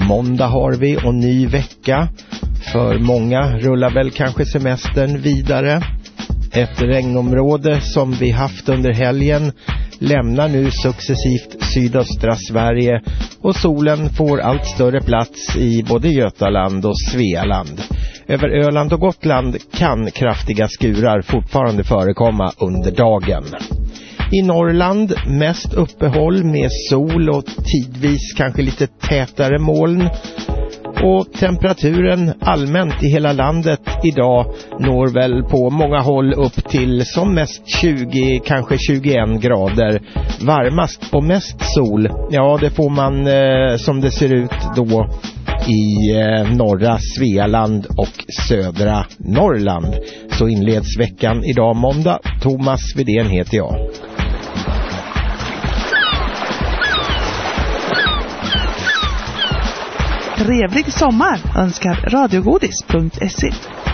Måndag har vi och ny vecka. För många rullar väl kanske semestern vidare. Ett regnområde som vi haft under helgen lämnar nu successivt sydöstra Sverige och solen får allt större plats i både Götaland och Svealand. Över Öland och Gotland kan kraftiga skurar fortfarande förekomma under dagen. I Norrland mest uppehåll med sol och tidvis kanske lite tätare moln. Och temperaturen allmänt i hela landet idag når väl på många håll upp till som mest 20, kanske 21 grader. Varmast och mest sol, ja det får man som det ser ut då i norra Svealand och södra Norrland. Så inleds veckan idag måndag. Thomas Widén heter jag. Trevlig sommar önskar radiogodis.se.